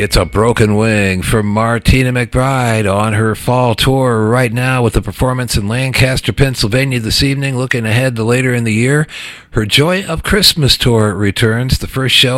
It's a broken wing for Martina McBride on her fall tour right now with a performance in Lancaster, Pennsylvania this evening. Looking ahead to later in the year, her Joy of Christmas tour returns. The first show